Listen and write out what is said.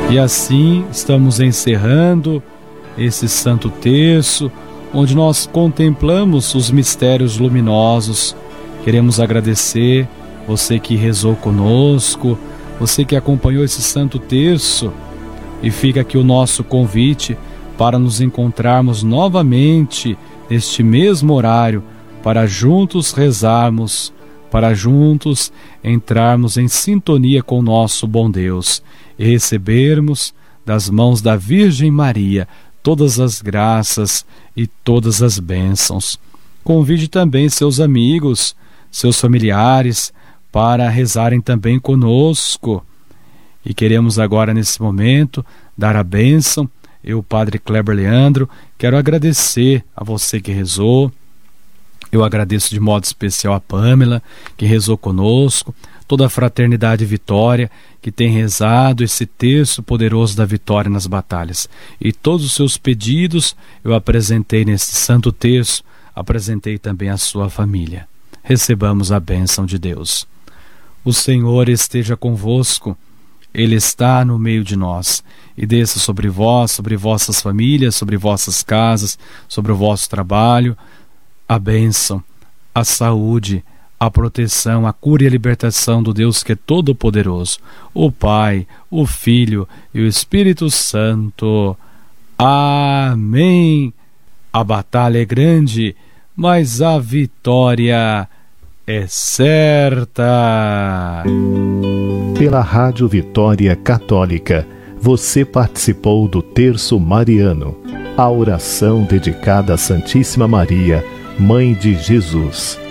E assim estamos encerrando esse Santo Terço, onde nós contemplamos os mistérios luminosos. Queremos agradecer você que rezou conosco, você que acompanhou esse Santo Terço, e fica aqui o nosso convite para nos encontrarmos novamente neste mesmo horário, para juntos rezarmos, para juntos entrarmos em sintonia com o nosso bom Deus e recebermos das mãos da Virgem Maria todas as graças e todas as bênçãos. Convide também seus amigos, seus familiares, para rezarem também conosco. E queremos agora, nesse momento, dar a bênção. Eu, Padre Kleber Leandro, quero agradecer a você que rezou. Eu agradeço de modo especial a Pâmela, que rezou conosco, toda a Fraternidade Vitória, que tem rezado esse terço poderoso da vitória nas batalhas. E todos os seus pedidos eu apresentei nesse Santo Terço, apresentei também a sua família. Recebamos a bênção de Deus. O Senhor esteja convosco, Ele está no meio de nós, e desça sobre vós, sobre vossas famílias, sobre vossas casas, sobre o vosso trabalho, a bênção, a saúde, a proteção, a cura e a libertação do Deus que é todo-poderoso, o Pai, o Filho e o Espírito Santo. Amém. A batalha é grande, mas a vitória é certa. Pela Rádio Vitória Católica, você participou do Terço Mariano, a oração dedicada à Santíssima Maria, Mãe de Jesus.